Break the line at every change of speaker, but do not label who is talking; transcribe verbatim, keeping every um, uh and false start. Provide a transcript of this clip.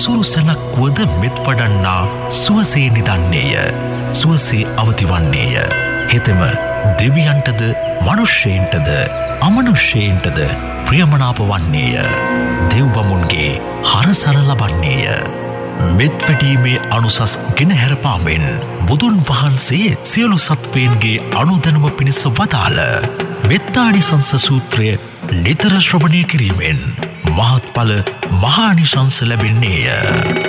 සුරුසැලක් වුවද මෙත් වඩන්නා සුවසේ නිදන්නේය. සුවසේ අවතිවන්නේය. හෙතෙම දෙවියන්ටද මනුෂ්‍යයන්ටද අමනුෂ්‍යයන්ටද ප්‍රියමනාප වන්නේය. දෙව්බමුන්ගේ හරසර ලබන්නේය. මෙත් වැටීමේ අනුසස් ගෙනහැර පාමෙන් බුදුන් වහන්සේ සියලු සත්වයන්ගේ අනුදැනුම පිණිස වදාළ මෙත්තානිසංස සූත්‍රය නිතර ශ්‍රවණය කිරීමෙන් මහත්ඵල මහානිසංස ලැබෙන්නේය.